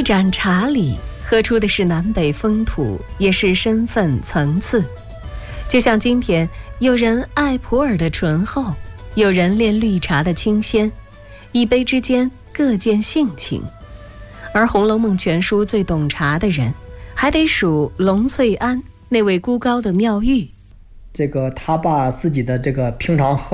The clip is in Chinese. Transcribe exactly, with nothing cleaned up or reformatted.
盏茶里喝出的是南北风土，也是身份层次。就像今天，有人爱普洱的醇厚，有人恋绿茶的清鲜，一杯之间各见性情。而《红楼梦》全书最懂茶的人，还得数龙翠庵那位孤高的妙玉。 这个他把自己的这个平常喝